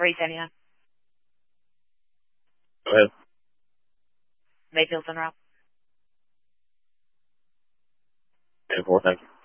raise anything. Go ahead. Mayfield and Rob. 10-4, thank you.